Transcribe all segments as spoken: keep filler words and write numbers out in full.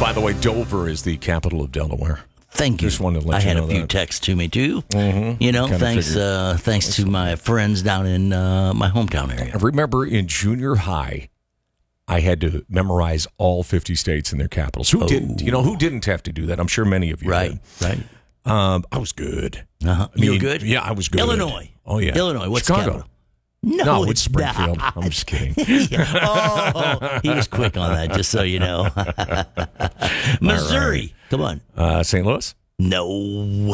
By the way, Dover is the capital of Delaware. Thank you. Just wanted to let I you had know a few that. texts to me, too. Mm-hmm. You know, Kinda thanks figured. uh, thanks to my friends down in uh, my hometown area. I remember in junior high, I had to memorize all fifty states and their capitals. Who Oh. didn't? You know, who didn't have to do that? I'm sure many of you Right, did. right. Um, I was good. Uh-huh. I mean, You were good? Yeah, I was good. Illinois. Oh, yeah. Illinois. What's Chicago. the capital? No, No, it's it's Springfield. not. I'm just kidding. Oh, he was quick on that, just so you know. Missouri. Come on. Uh, Saint Louis? No.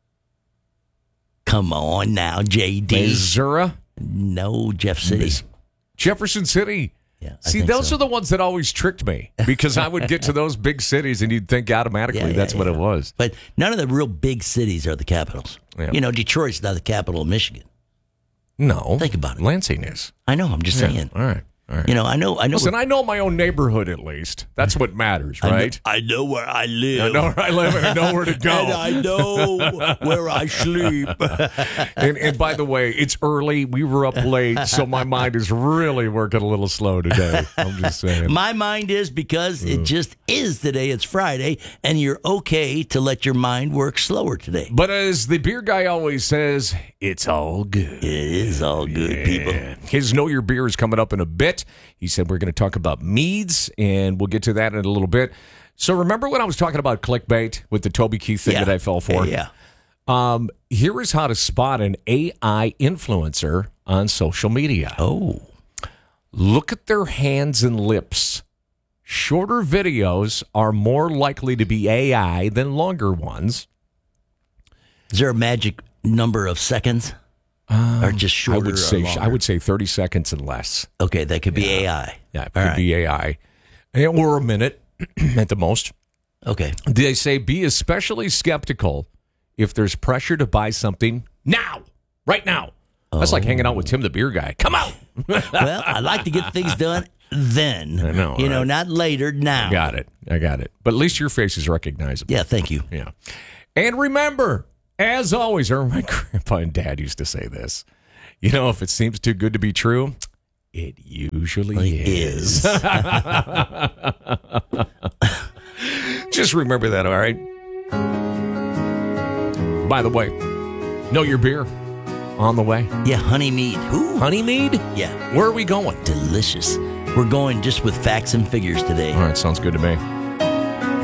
Come on now, J D. Missouri? No, Jeff City. Mis- Jefferson City. Yeah, I See, think those so. are the ones that always tricked me because I would get to those big cities and you'd think automatically Yeah, yeah, that's what yeah. it was. But none of the real big cities are the capitals. Yeah. You know, Detroit's not the capital of Michigan. No. Think about it. Lansing is. I know. I'm just Yeah. saying. All right. All right. You know, I know. I know. Listen, I know my own neighborhood at least. That's what matters, I know- right? I know where I live. I know where I live and I know where to go. And I know where I sleep. And, and by the way, it's early. We were up late, so my mind is really working a little slow today. I'm just saying. My mind is because it just is today. It's Friday, and you're okay to let your mind work slower today. But as the beer guy always says, it's all good. It is all good, people. His Know Your Beer is coming up in a bit. He said we're going to talk about meads, and we'll get to that in a little bit. So remember when I was talking about clickbait with the Toby Keith thing Yeah. that I fell for? Yeah. Um, here is how to spot an A I influencer on social media. Oh. Look at their hands and lips. Shorter videos are more likely to be A I than longer ones. Is there a magic number of seconds? or just I shorter would say or longer? I would say thirty seconds and less. Okay, that could be A I. Yeah, it All could right. be A I. And- Or a minute at the most. Okay. They say be especially skeptical if there's pressure to buy something now, right now. That's like hanging out with Tim the beer guy. Come out. Well, I like to get things done then. I know, You know, right? not later, now. Got it. I got it. But at least your face is recognizable. Yeah, thank you. Yeah. And remember, as always, or my grandpa and dad used to say this, you know, if it seems too good to be true, it usually It is. is. Just remember that, all right? By the way, Know Your Beer on the way. Yeah, honey mead. Ooh. Honey mead? Yeah, Where are we going? delicious. We're going just with facts and figures today. All right, sounds good to me.